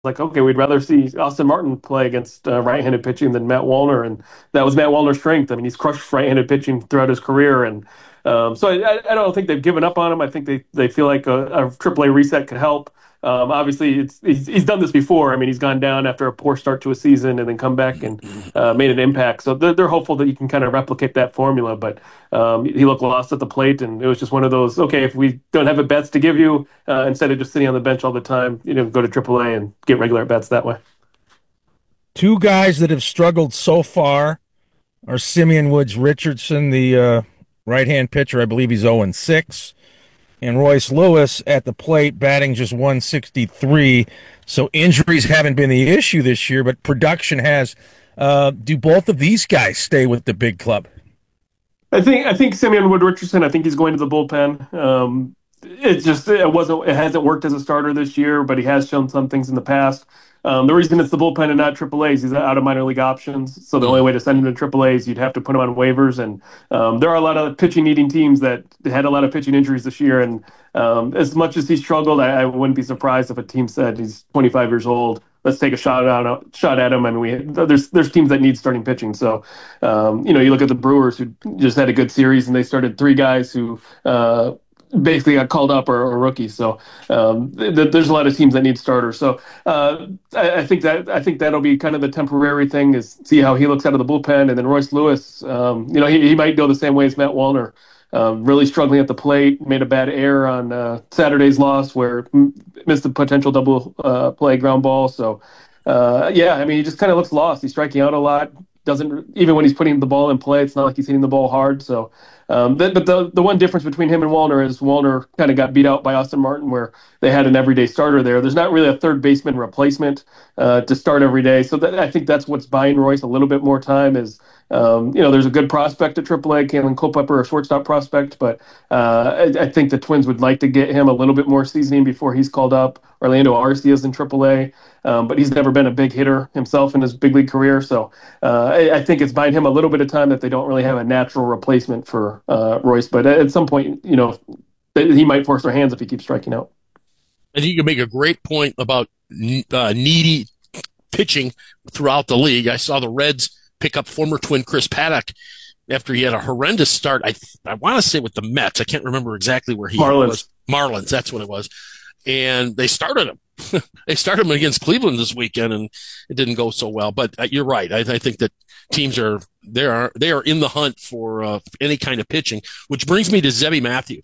like, okay, we'd rather see Austin Martin play against right-handed pitching than Matt Wallner, and that was Matt Wallner's strength. I mean, he's crushed right-handed pitching throughout his career, and so I don't think they've given up on him. I think they feel like a AAA reset could help. Obviously, he's done this before. I mean, he's gone down after a poor start to a season and then come back and made an impact. So they're hopeful that he can kind of replicate that formula. But he looked lost at the plate, and it was just one of those. Okay, if we don't have at bats to give you, instead of just sitting on the bench all the time, go to AAA and get regular at bats that way. Two guys that have struggled so far are Simeon Woods Richardson, the right hand pitcher. I believe he's 0-6. And Royce Lewis at the plate, batting just 163. So injuries haven't been the issue this year, but production has. Do both of these guys stay with the big club? I think Simeon Wood Richardson. I think he's going to the bullpen. It hasn't worked as a starter this year, but he has shown some things in the past. The reason it's the bullpen and not AAA is he's out of minor league options. So the only way to send him to AAA is you'd have to put him on waivers. And there are a lot of pitching needing teams that had a lot of pitching injuries this year. And as much as he struggled, I wouldn't be surprised if a team said he's 25 years old. Let's take a shot at him. I mean, there's teams that need starting pitching. So, you look at the Brewers who just had a good series and they started three guys who basically got called up or rookies. So there's a lot of teams that need starters. So I think that'll be kind of the temporary thing is see how he looks out of the bullpen, and then Royce Lewis. He might go the same way as Matt Wallner. Really struggling at the plate, made a bad error on Saturday's loss where missed a potential double play ground ball. So, I mean, he just kind of looks lost. He's striking out a lot. Doesn't even when he's putting the ball in play, it's not like he's hitting the ball hard. So, but the one difference between him and Wallner is Wallner kind of got beat out by Austin Martin, where they had an everyday starter there. There's not really a third baseman replacement to start every day. So I think that's what's buying Royce a little bit more time is there's a good prospect at AAA, Kalen Culpepper, a shortstop prospect, but I think the Twins would like to get him a little bit more seasoning before he's called up. Orlando Arcia is in AAA, but he's never been a big hitter himself in his big league career. So I think it's buying him a little bit of time that they don't really have a natural replacement for Royce. But at some point, he might force their hands if he keeps striking out. I think you can make a great point about needy pitching throughout the league. I saw the Reds pick up former Twin Chris Paddock after he had a horrendous start. I want to say with the Mets. I can't remember exactly where he was. Marlins, that's what it was. And they started him. They started him against Cleveland this weekend, and it didn't go so well. But you're right. I think that teams are in the hunt for any kind of pitching, which brings me to Zebby Matthews.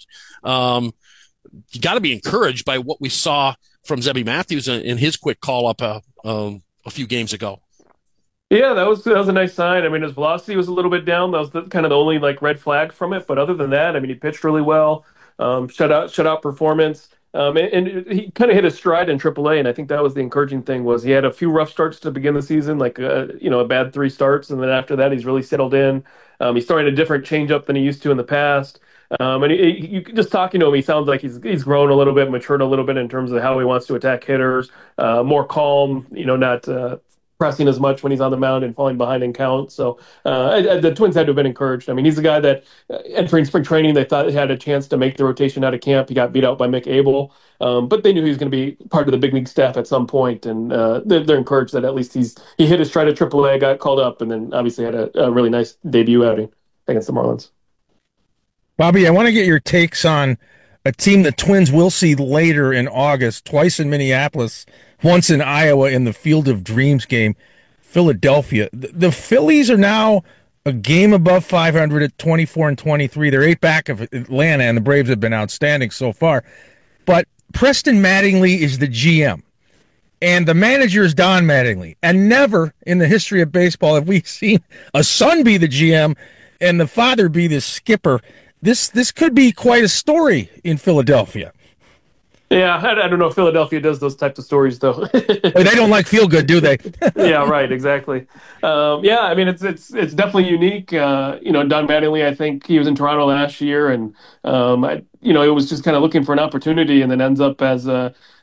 You got to be encouraged by what we saw from Zebby Matthews in his quick call up a few games ago. Yeah, that was a nice sign. I mean, his velocity was a little bit down. That was kind of the only red flag from it. But other than that, I mean, he pitched really well. Shutout performance. And he kind of hit a stride in AAA, and I think that was the encouraging thing was he had a few rough starts to begin the season, like a bad three starts, and then after that he's really settled in. He's throwing a different changeup than he used to in the past. And you just talking to him, he sounds like he's grown a little bit, matured a little bit in terms of how he wants to attack hitters, more calm, not pressing as much when he's on the mound and falling behind in count. So the Twins had to have been encouraged. I mean, he's a guy that entering spring training, they thought he had a chance to make the rotation out of camp. He got beat out by Mick Abel, but they knew he was going to be part of the big league staff at some point, and they're encouraged that at least he hit his stride at AAA, got called up, and then obviously had a really nice debut outing against the Marlins. Bobby, I want to get your takes on a team the Twins will see later in August, twice in Minneapolis, once in Iowa in the Field of Dreams game, Philadelphia. The Phillies are now a game above 500 at 24-23. They're 8 back of Atlanta, and the Braves have been outstanding so far. But Preston Mattingly is the GM, and the manager is Don Mattingly. And never in the history of baseball have we seen a son be the GM and the father be the skipper. This could be quite a story in Philadelphia. Yeah, I don't know if Philadelphia does those types of stories, though. They don't like feel good, do they? Yeah, right, exactly. I mean, it's definitely unique. Don Mattingly, I think he was in Toronto last year, and it was just kind of looking for an opportunity, and then ends up as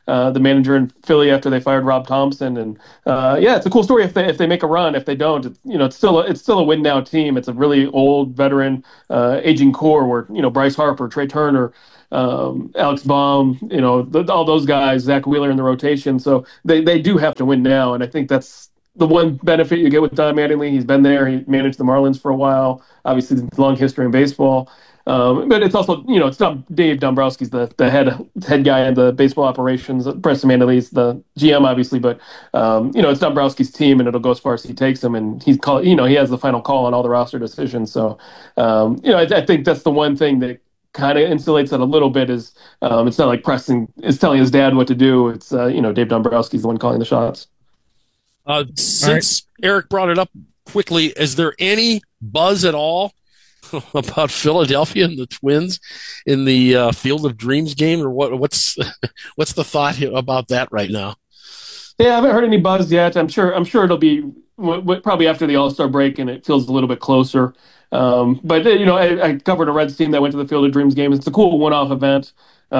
the manager in Philly after they fired Rob Thompson. And yeah, it's a cool story if they make a run. If they don't, it's still a win now team. It's a really old veteran, aging core where Bryce Harper, Trey Turner, Alex Baum, all those guys, Zach Wheeler in the rotation. So they do have to win now, and I think that's the one benefit you get with Don Mattingly. He's been there. He managed the Marlins for a while. Obviously, long history in baseball. But it's also, it's not Dave Dombrowski's the head guy in the baseball operations. Preston Mattingly's the GM, obviously, but it's Dombrowski's team, and it'll go as far as he takes them. And he has the final call on all the roster decisions. So, I think that's the one thing that kind of insulates it a little bit. Is it's not like Preston is telling his dad what to do. It's Dave Dombrowski's the one calling the shots. Since Eric brought it up quickly, is there any buzz at all about Philadelphia and the Twins in the Field of Dreams game, or what's the thought about that right now? Yeah, I haven't heard any buzz yet. I'm sure it'll be probably after the All-Star break, and it feels a little bit closer. But I covered a Reds team that went to the Field of Dreams game. It's a cool one-off event.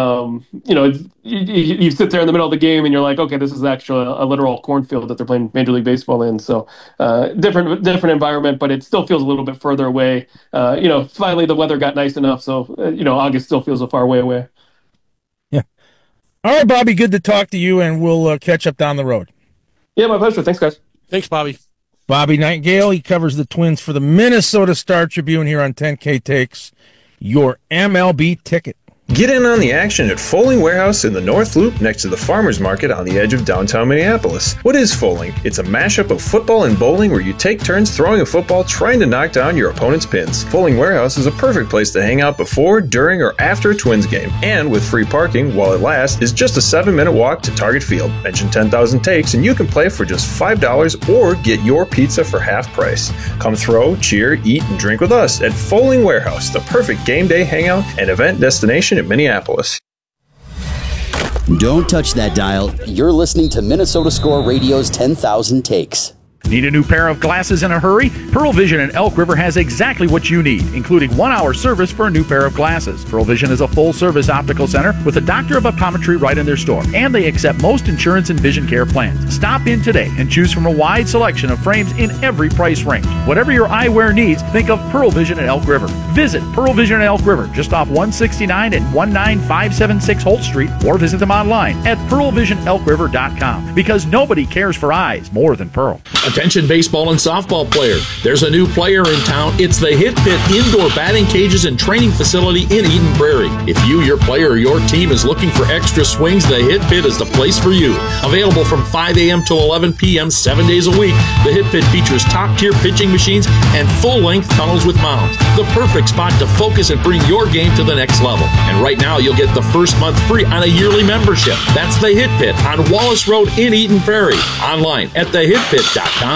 You sit there in the middle of the game and you're like, okay, this is actually a literal cornfield that they're playing Major League Baseball in. So different environment, but it still feels a little bit further away. Finally the weather got nice enough, so August still feels a far way away. Yeah. All right, Bobby, good to talk to you, and we'll catch up down the road. Yeah, my pleasure. Thanks, guys. Thanks, Bobby. Bobby Nightingale, he covers the Twins for the Minnesota Star Tribune here on 10K Takes, your MLB ticket. Get in on the action at Foaling Warehouse in the North Loop next to the Farmers Market on the edge of downtown Minneapolis. What is Foaling? It's a mashup of football and bowling where you take turns throwing a football trying to knock down your opponent's pins. Foaling Warehouse is a perfect place to hang out before, during, or after a Twins game. And with free parking, while it lasts, is just a 7-minute walk to Target Field. Mention 10,000 Takes and you can play for just $5 or get your pizza for half price. Come throw, cheer, eat, and drink with us at Foaling Warehouse, the perfect game day hangout and event destination in Minneapolis. Don't touch that dial. You're listening to Minnesota Score Radio's 10,000 Takes. Need a new pair of glasses in a hurry? Pearl Vision in Elk River has exactly what you need, including 1-hour service for a new pair of glasses. Pearl Vision is a full-service optical center with a doctor of optometry right in their store, and they accept most insurance and vision care plans. Stop in today and choose from a wide selection of frames in every price range. Whatever your eyewear needs, think of Pearl Vision at Elk River. Visit Pearl Vision at Elk River, just off 169 and 19576 Holt Street, or visit them online at pearlvisionelkriver.com, because nobody cares for eyes more than Pearl. Attention baseball and softball player. There's a new player in town. It's the Hit Pit Indoor Batting Cages and Training Facility in Eden Prairie. If you, your player, or your team is looking for extra swings, the Hit Pit is the place for you. Available from 5 a.m. to 11 p.m. 7 days a week, the Hit Pit features top-tier pitching machines and full-length tunnels with mounds. The perfect spot to focus and bring your game to the next level. And right now, you'll get the first month free on a yearly membership. That's the Hit Pit on Wallace Road in Eden Prairie. Online at thehitpit.com.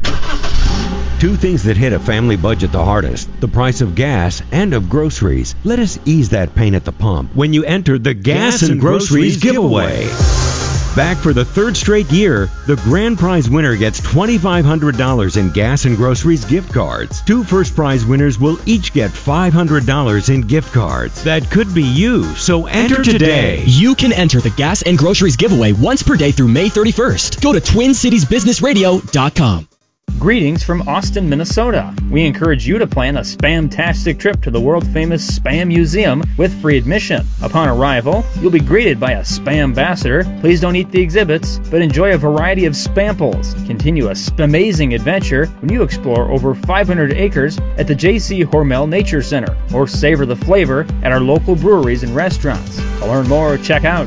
Two things that hit a family budget the hardest: the price of gas and of groceries. Let us ease that pain at the pump when you enter the Gas and Groceries Giveaway. Back for the third straight year, the grand prize winner gets $2,500 in Gas and Groceries gift cards. Two first prize winners will each get $500 in gift cards. That could be you, so enter today. You can enter the Gas and Groceries giveaway once per day through May 31st. Go to TwinCitiesBusinessRadio.com. Greetings from Austin, Minnesota. We encourage you to plan a spam-tastic trip to the world-famous Spam Museum with free admission. Upon arrival, you'll be greeted by a Spam ambassador. Please don't eat the exhibits, but enjoy a variety of spamples. Continue a spamazing adventure when you explore over 500 acres at the J.C. Hormel Nature Center, or savor the flavor at our local breweries and restaurants. To learn more, check out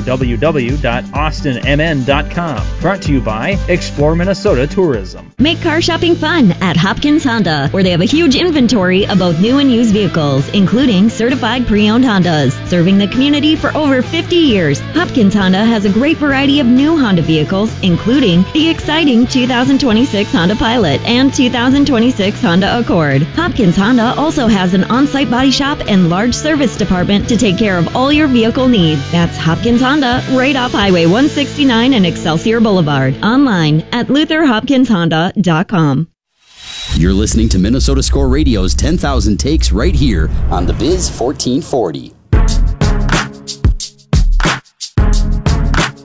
www.austinmn.com. Brought to you by Explore Minnesota Tourism. Make car shopping fun at Hopkins Honda, where they have a huge inventory of both new and used vehicles, including certified pre-owned Hondas. Serving the community for over 50 years, Hopkins Honda has a great variety of new Honda vehicles, including the exciting 2026 Honda Pilot and 2026 Honda Accord. Hopkins Honda also has an on-site body shop and large service department to take care of all your vehicle needs. That's Hopkins Honda, right off Highway 169 and Excelsior Boulevard. Online at LutherHopkinsHonda.com. You're listening to Minnesota Score Radio's 10,000 Takes right here on the Biz 1440.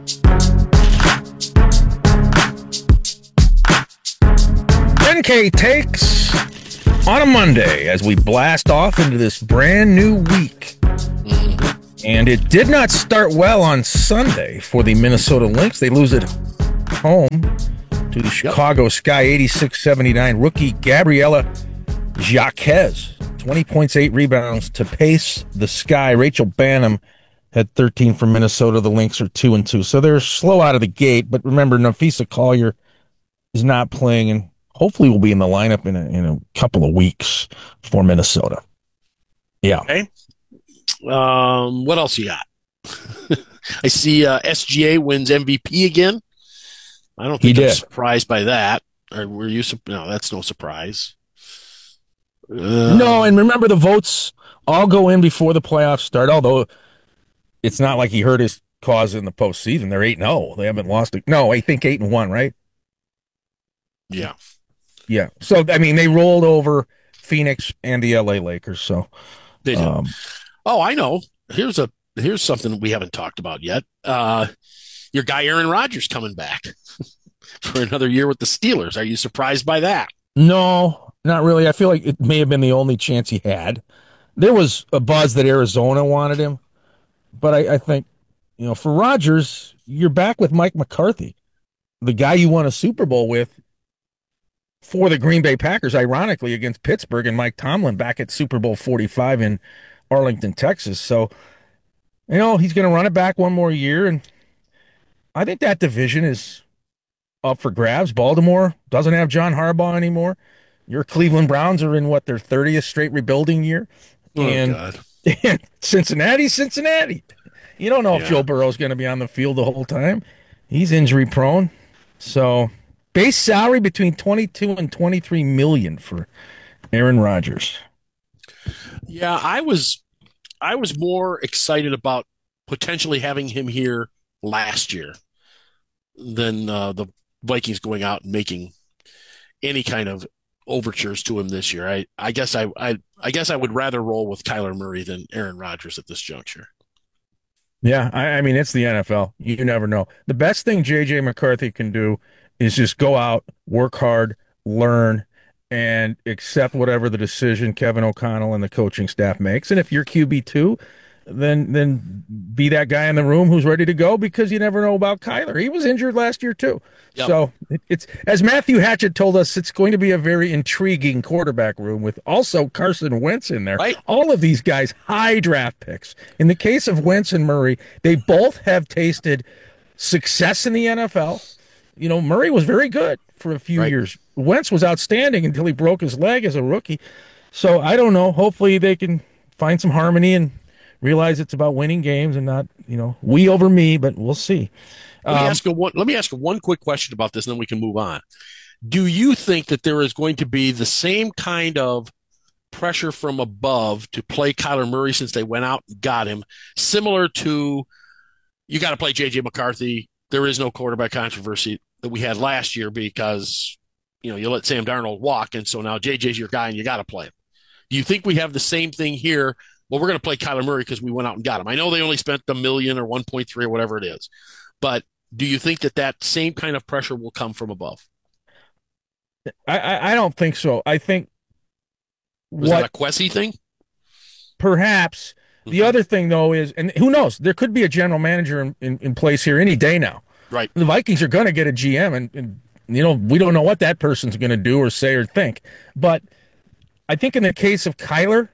Okay, takes on a Monday as we blast off into this brand new week. And it did not start well on Sunday for the Minnesota Lynx. They lose at home to the Chicago Sky 86-79. Rookie Gabriela Jaquez, 20 points, 8 rebounds to pace the Sky. Rachel Banham had 13 for Minnesota. The Lynx are 2-2. So they're slow out of the gate. But remember, Nafisa Collier is not playing and hopefully will be in the lineup in a couple of weeks for Minnesota. Yeah. Okay. What else you got? I see SGA wins MVP again. I don't think I'm surprised by that. Or were you? No, that's no surprise. No, and remember the votes all go in before the playoffs start, although it's not like he hurt his cause in the postseason. They're 8-0. They haven't lost it. No, I think 8-1, right? Yeah. Yeah. So, I mean, they rolled over Phoenix and the LA Lakers. So they did. Oh, I know. Here's something we haven't talked about yet. Your guy Aaron Rodgers coming back for another year with the Steelers. Are you surprised by that? No, not really. I feel like it may have been the only chance he had. There was a buzz that Arizona wanted him, but I think, for Rodgers, you're back with Mike McCarthy, the guy you won a Super Bowl with for the Green Bay Packers, ironically, against Pittsburgh, and Mike Tomlin back at Super Bowl 45 in Arlington, Texas. So, he's going to run it back one more year, and I think that division is up for grabs. Baltimore doesn't have John Harbaugh anymore. Your Cleveland Browns are in, their 30th straight rebuilding year. God. And Cincinnati. You don't know if Joe Burrow's going to be on the field the whole time. He's injury prone. So, base salary between $22 and $23 million for Aaron Rodgers. Yeah, I was more excited about potentially having him here last year than the Vikings going out and making any kind of overtures to him this year. I guess I would rather roll with Kyler Murray than Aaron Rodgers at this juncture. Yeah, I mean, it's the NFL. You never know. The best thing J.J. McCarthy can do is just go out, work hard, learn, and accept whatever the decision Kevin O'Connell and the coaching staff makes. And if you're QB2, then be that guy in the room who's ready to go, because you never know about Kyler. He was injured last year too. Yep. So it's, as Matthew Hatchett told us, it's going to be a very intriguing quarterback room with also Carson Wentz in there. Right. All of these guys, high draft picks. In the case of Wentz and Murray, they both have tasted success in the NFL. Murray was very good for a few years. Wentz was outstanding until he broke his leg as a rookie. So I don't know. Hopefully they can find some harmony and realize it's about winning games and not, we over me, but we'll see. Let me ask you one quick question about this, and then we can move on. Do you think that there is going to be the same kind of pressure from above to play Kyler Murray since they went out and got him, similar to you got to play J.J. McCarthy? There is no quarterback controversy that we had last year because, you let Sam Darnold walk, and so now J.J.'s your guy and you got to play him. Do you think we have the same thing here? Well, we're going to play Kyler Murray because we went out and got him. I know they only spent $1 million or 1.3 or whatever it is, but do you think that same kind of pressure will come from above? I don't think so. I think was that a Kwesi thing? Perhaps. Mm-hmm. The other thing, though, is, and who knows, there could be a general manager in place here any day now. Right. The Vikings are going to get a GM, and we don't know what that person's going to do or say or think. But I think in the case of Kyler,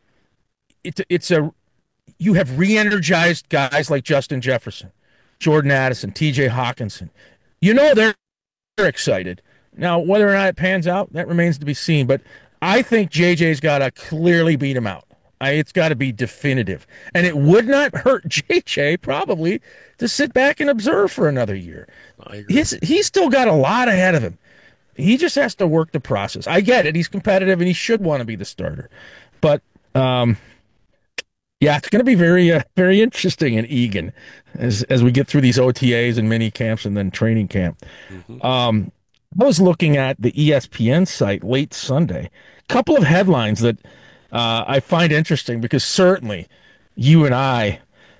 you have re-energized guys like Justin Jefferson, Jordan Addison, TJ Hawkinson. They're excited. Now, whether or not it pans out, that remains to be seen. But I think JJ's got to clearly beat him out. It's got to be definitive. And it would not hurt JJ probably to sit back and observe for another year. He's still got a lot ahead of him. He just has to work the process. I get it. He's competitive, and he should want to be the starter. But, it's going to be very, very interesting in Eagan as we get through these OTAs and mini camps and then training camp. Mm-hmm. I was looking at the ESPN site late Sunday. A couple of headlines that I find interesting because certainly you and I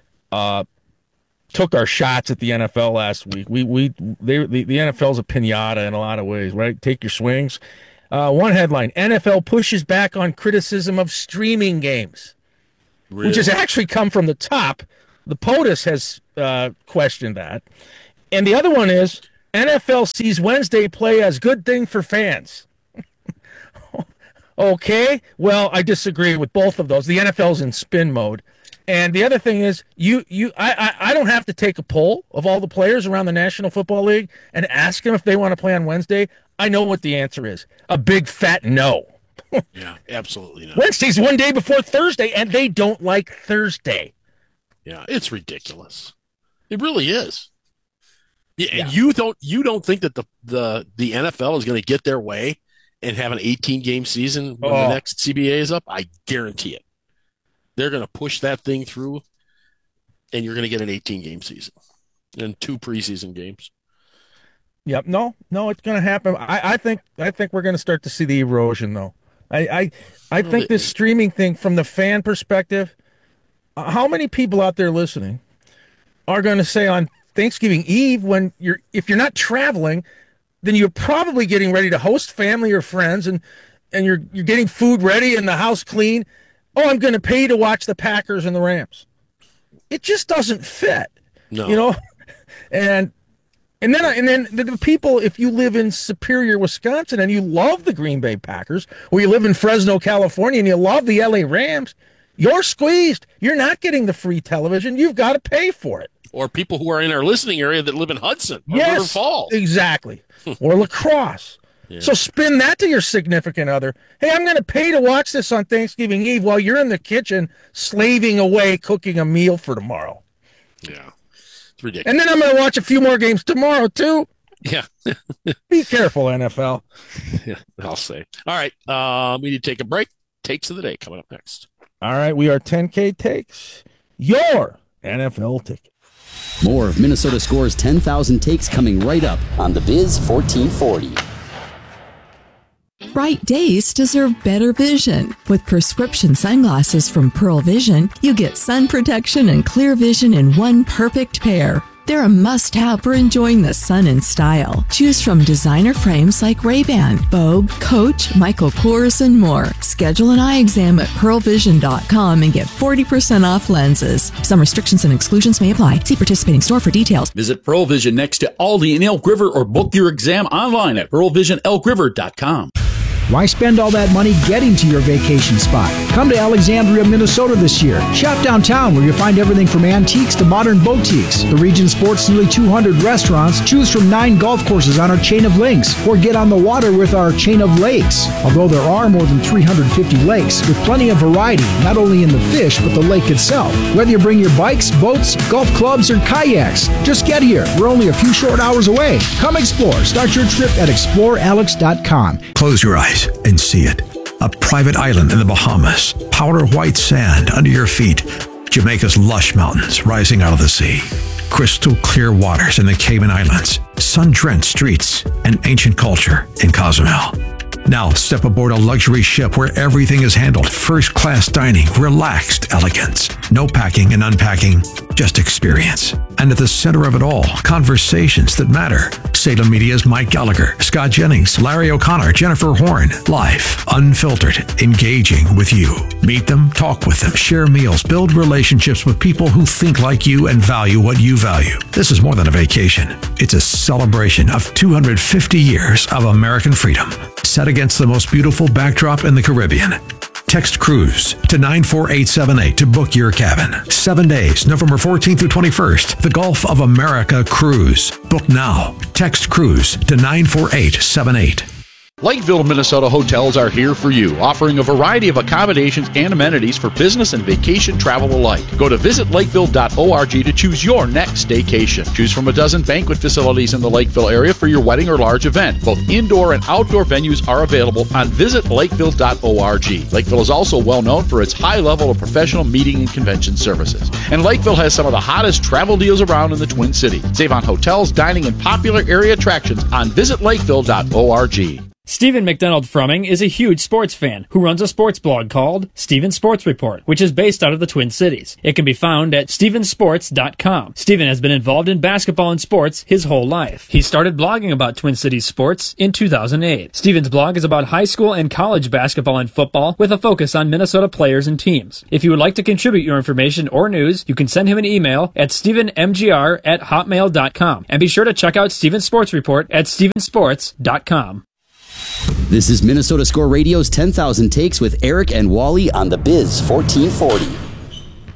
took our shots at the NFL last week. The NFL's a piñata in a lot of ways, right? Take your swings. One headline, NFL pushes back on criticism of streaming games, which has actually come from the top. The POTUS has questioned that. And the other one is, NFL sees Wednesday play as good thing for fans. Okay, well, I disagree with both of those. The NFL's in spin mode. And the other thing is, I don't have to take a poll of all the players around the National Football League and ask them if they want to play on Wednesday. I know what the answer is. A big fat no. Yeah, absolutely not. Wednesday's one day before Thursday, and they don't like Thursday. Yeah, it's ridiculous. It really is. Yeah. You don't think that the NFL is going to get their way and have an 18-game season when the next CBA is up? I guarantee it. They're going to push that thing through, and you're going to get an 18-game season and 2 preseason games. Yep. No, it's going to happen. I think we're going to start to see the erosion, though. I think this streaming thing, from the fan perspective, how many people out there listening are going to say on Thanksgiving Eve, if you're not traveling, then you're probably getting ready to host family or friends, and you're getting food ready and the house clean. Oh, I'm going to pay to watch the Packers and the Rams. It just doesn't fit. No. And then the people, if you live in Superior, Wisconsin, and you love the Green Bay Packers, or you live in Fresno, California, and you love the LA Rams, you're squeezed. You're not getting the free television. You've got to pay for it. Or people who are in our listening area that live in Hudson or River Falls. Exactly. Or La Crosse. Yeah. So spin that to your significant other. Hey, I'm going to pay to watch this on Thanksgiving Eve while you're in the kitchen slaving away cooking a meal for tomorrow. Yeah. It's ridiculous. And then I'm going to watch a few more games tomorrow, too. Yeah. Be careful, NFL. Yeah, I'll say. All right. We need to take a break. Takes of the day coming up next. All right. We are 10K Takes. Your NFL ticket. More of Minnesota Score's 10,000 takes coming right up on the Biz 1440. Bright days deserve better vision. With prescription sunglasses from Pearl Vision, you get sun protection and clear vision in one perfect pair. They're a must-have for enjoying the sun in style. Choose from designer frames like Ray-Ban, Vogue, Coach, Michael Kors, and more. Schedule an eye exam at pearlvision.com and get 40% off lenses. Some restrictions and exclusions may apply. See participating store for details. Visit Pearl Vision next to Aldi in Elk River or book your exam online at pearlvisionelkriver.com. Why spend all that money getting to your vacation spot? Come to Alexandria, Minnesota this year. Shop downtown where you'll find everything from antiques to modern boutiques. The region sports nearly 200 restaurants. Choose from 9 golf courses on our chain of links, or get on the water with our chain of lakes. Although there are more than 350 lakes with plenty of variety, not only in the fish but the lake itself. Whether you bring your bikes, boats, golf clubs, or kayaks, just get here. We're only a few short hours away. Come explore. Start your trip at explorealex.com. Close your eyes and see it. A private island in the Bahamas. Powder white sand under your feet. Jamaica's lush mountains rising out of the sea. Crystal clear waters in the Cayman Islands. Sun-drenched streets and ancient culture in Cozumel. Now step aboard a luxury ship where everything is handled. First-class dining, relaxed elegance. No packing and unpacking, just experience. And at the center of it all, conversations that matter. Salem Media's Mike Gallagher, Scott Jennings, Larry O'Connor, Jennifer Horn. Live, unfiltered, engaging with you. Meet them, talk with them, share meals, build relationships with people who think like you and value what you value. This is more than a vacation. It's a celebration of 250 years of American freedom, set against the most beautiful backdrop in the Caribbean. Text cruise to 94878 to book your cabin. 7 days, November 14th through 21st. The Gulf of America Cruise. Book now. Text cruise to 94878. Lakeville, Minnesota hotels are here for you, offering a variety of accommodations and amenities for business and vacation travel alike. Go to visitlakeville.org to choose your next staycation. Choose from a dozen banquet facilities in the Lakeville area for your wedding or large event. Both indoor and outdoor venues are available on visitlakeville.org. Lakeville is also well known for its high level of professional meeting and convention services. And Lakeville has some of the hottest travel deals around in the Twin Cities. Save on hotels, dining, and popular area attractions on visitlakeville.org. Stephen McDonald Frumming is a huge sports fan who runs a sports blog called Stephen Sports Report, which is based out of the Twin Cities. It can be found at stephensports.com. Stephen has been involved in basketball and sports his whole life. He started blogging about Twin Cities sports in 2008. Stephen's blog is about high school and college basketball and football with a focus on Minnesota players and teams. If you would like to contribute your information or news, you can send him an email at stephenmgr@hotmail.com. And be sure to check out Stephen Sports Report at stephensports.com. This is Minnesota Score Radio's 10,000 Takes with Eric and Wally on the Biz 1440.